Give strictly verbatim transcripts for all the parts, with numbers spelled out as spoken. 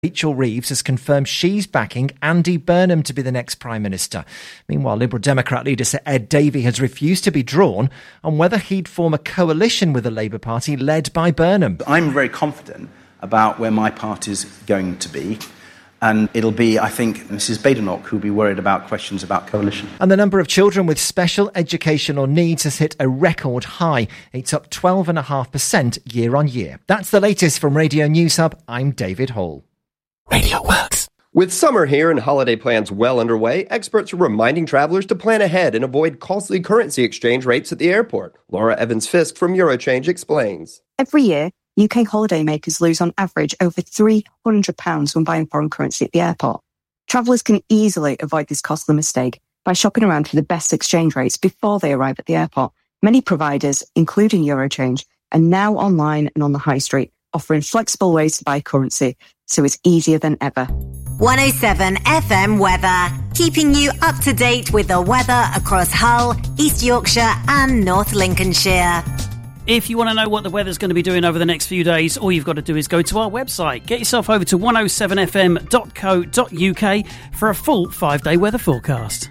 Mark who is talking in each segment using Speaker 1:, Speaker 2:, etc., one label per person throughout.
Speaker 1: Rachel Reeves has confirmed she's backing Andy Burnham to be the next Prime Minister. Meanwhile, Liberal Democrat leader Sir Ed Davey has refused to be drawn on whether he'd form a coalition with the Labour Party led by Burnham.
Speaker 2: I'm very confident about where my party's going to be. And it'll be, I think, Missus Badenoch who'll be worried about questions about coalition.
Speaker 1: And the number of children with special educational needs has hit a record high. It's up twelve point five percent year on year. That's the latest from Radio News Hub. I'm David Hall.
Speaker 3: Radio Works. With summer here and holiday plans well underway, experts are reminding travellers to plan ahead and avoid costly currency exchange rates at the airport. Laura Evans-Fisk from Eurochange explains.
Speaker 4: Every year, U K holidaymakers lose on average over three hundred pounds when buying foreign currency at the airport. Travellers can easily avoid this costly mistake by shopping around for the best exchange rates before they arrive at the airport. Many providers, including Eurochange, are now online and on the high street, offering flexible ways to buy currency, so it's easier than ever.
Speaker 5: one oh seven F M weather, keeping you up to date with the weather across Hull, East Yorkshire and North Lincolnshire.
Speaker 6: If you want to know what the weather's going to be doing over the next few days, all you've got to do is go to our website. Get yourself over to one oh seven f m dot co dot u k for a full five-day weather forecast.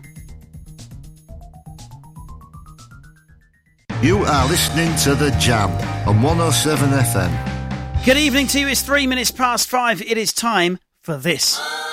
Speaker 7: You are listening to The Jam on one oh seven F M.
Speaker 6: Good evening to you. It's three minutes past five. It is time for this.